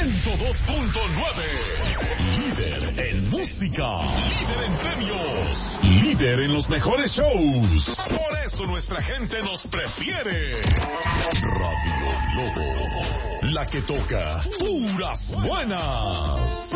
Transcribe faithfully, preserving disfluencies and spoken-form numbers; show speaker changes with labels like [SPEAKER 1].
[SPEAKER 1] ciento dos punto nueve. Líder en música. Líder en premios. Líder en los mejores shows. Por eso nuestra gente nos prefiere. Radio Globo. La que toca puras buenas.